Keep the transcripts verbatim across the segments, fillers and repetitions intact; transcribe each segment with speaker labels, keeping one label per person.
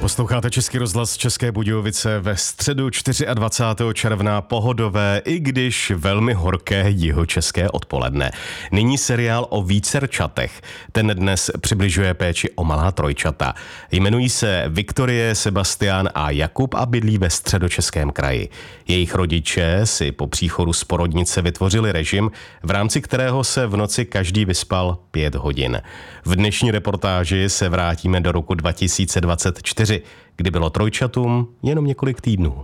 Speaker 1: Posloucháte Český rozhlas České Budějovice ve středu dvacátého čtvrtého června pohodové, i když velmi horké jihočeské odpoledne. Nyní seriál o vícerčatech. Ten dnes přibližuje péči o malá trojčata. Jmenují se Viktorie, Sebastián a Jakub a bydlí ve Středočeském kraji. Jejich rodiče si po příchodu z porodnice vytvořili režim, v rámci kterého se v noci každý vyspal pět hodin. V dnešní reportáži se vrátíme do roku dva tisíce dvacet čtyři, kdy bylo trojčatům jenom několik týdnů.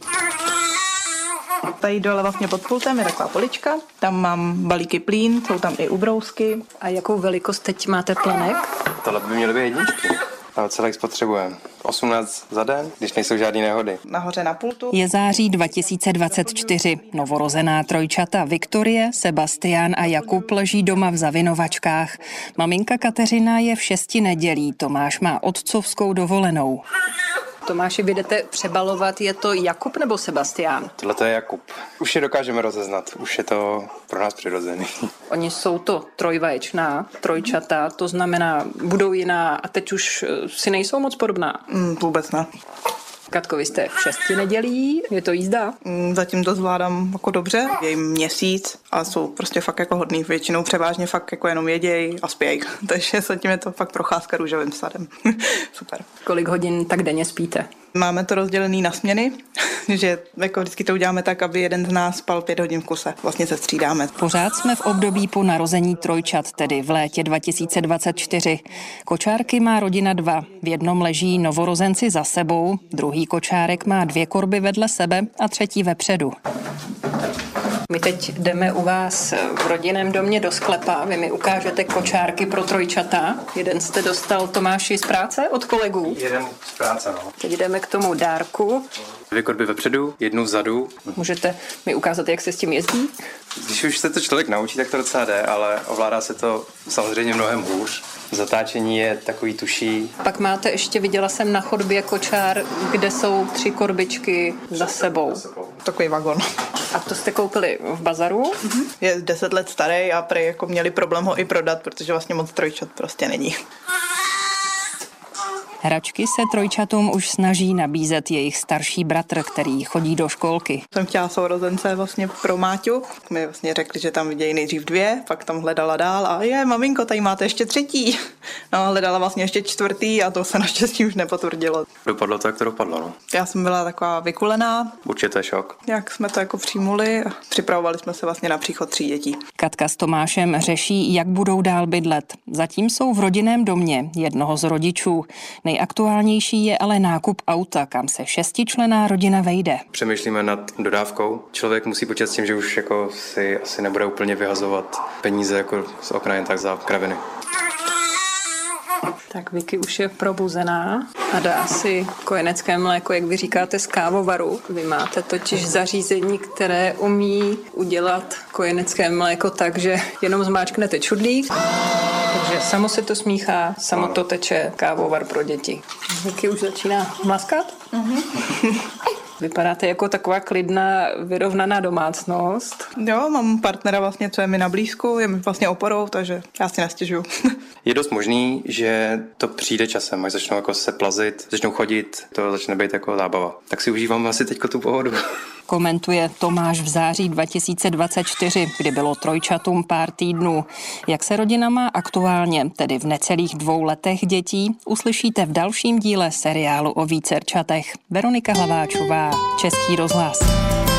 Speaker 2: Tady dole vlastně pod pultem je taková polička, tam mám balíky plín, jsou tam i ubrousky.
Speaker 3: A jakou velikost teď máte plenek?
Speaker 4: Tohle by měly být jedničky. A celé spotřebujeme. osmnáct za den, když nejsou žádné nehody.
Speaker 2: Nahoře na pultu.
Speaker 3: Je září dva tisíce dvacet čtyři. Novorozená trojčata Viktorie, Sebastián a Jakub leží doma v zavinovačkách. Maminka Kateřina je v šesti nedělí, Tomáš má otcovskou dovolenou. Tomáši, vy jdete přebalovat, je to Jakub nebo Sebastián?
Speaker 4: Tohle to je Jakub. Už je dokážeme rozeznat, už je to pro nás přirozený.
Speaker 3: Oni jsou to trojvaječná trojčata, to znamená, budou jiná a teď už si nejsou moc podobná.
Speaker 2: Mm, vůbec ne.
Speaker 3: Katko, vy jste v šesti nedělí, je to jízda?
Speaker 2: Mm, zatím to zvládám jako dobře, je jim měsíc a jsou prostě fakt jako hodný. Většinou převážně fakt jako jenom jeděj a spěj. Takže zatím je to fakt procházka růžovým sadem. Super.
Speaker 3: Kolik hodin tak denně spíte?
Speaker 2: Máme to rozdělený na směny, že jako vždycky to uděláme tak, aby jeden z nás spal pět hodin v kuse. Vlastně se střídáme.
Speaker 3: Pořád jsme v období po narození trojčat, tedy v létě dva tisíce dvacet čtyři. Kočárky má rodina dva. V jednom leží novorozenci za sebou, druhý kočárek má dvě korby vedle sebe a třetí vepředu. My teď jdeme u vás v rodinném domě do sklepa. Vy mi ukážete kočárky pro trojčata. Jeden jste dostal, Tomáši, z práce od kolegů?
Speaker 4: Jeden z práce, no.
Speaker 3: Teď jdeme k tomu dárku.
Speaker 4: Dvě korby vepředu, jednu vzadu.
Speaker 3: Můžete mi ukázat, jak se s tím jezdí?
Speaker 4: Když už se to člověk naučí, tak to docela jde, ale ovládá se to samozřejmě mnohem hůř. Zatáčení je takový tuší.
Speaker 3: Pak máte ještě, viděla jsem na chodbě kočár, kde jsou tři korbičky za sebou.
Speaker 2: Takový vagon.
Speaker 3: A to jste koupili v bazaru?
Speaker 2: Mm-hmm. Je deset let starý a prej jako měli problém ho i prodat, protože vlastně moc trojčat prostě není.
Speaker 3: Hračky se trojčatům už snaží nabízet jejich starší bratr, který chodí do školky.
Speaker 2: Jsem chtěla sourozence vlastně pro Máťu. Mi vlastně řekli, že tam vidějí nejdřív dvě, pak tam hledala dál a je, maminko, tady máte ještě třetí. No a hledala vlastně ještě čtvrtý a to se naštěstí už nepotvrdilo.
Speaker 4: Dopadlo to, jak to dopadlo, no.
Speaker 2: Já jsem byla taková vykulená.
Speaker 4: Určitě šok.
Speaker 2: Jak jsme to jako přijmuli a připravovali jsme se vlastně na příchod tří dětí.
Speaker 3: Katka s Tomášem řeší, jak budou dál bydlet. Zatím jsou v rodinném domě jednoho z rodičů. Nejaktuálnější je ale nákup auta, kam se šestičlenná rodina vejde.
Speaker 4: Přemýšlíme nad dodávkou. Člověk musí počítat s tím, že už jako si asi nebude úplně vyhazovat peníze jako z okna jen tak za kraviny.
Speaker 3: Tak Vicky už je probuzená a dá si kojenecké mléko, jak vy říkáte, z kávovaru. Vy máte totiž zařízení, které umí udělat kojenecké mléko tak, že jenom zmáčknete čudlík, takže samo se to smíchá, samo to teče, kávovar pro děti. Vicky už začíná mlaskat. Mm-hmm. Vypadáte jako taková klidná, vyrovnaná domácnost.
Speaker 2: Jo, mám partnera vlastně, co je mi na blízku, je mi vlastně oporou, takže já si nestěžuju.
Speaker 4: Je dost možný, že to přijde časem, až začnou jako se plazit, začnou chodit, to začne být jako zábava. Tak si užívám asi teďko tu pohodu.
Speaker 3: Komentuje Tomáš v září dva tisíce dvacet čtyři, kdy bylo trojčatům pár týdnů. Jak se rodina má aktuálně, tedy v necelých dvou letech dětí, uslyšíte v dalším díle seriálu o vícerčatech. Veronika Hlaváčová, Český rozhlas.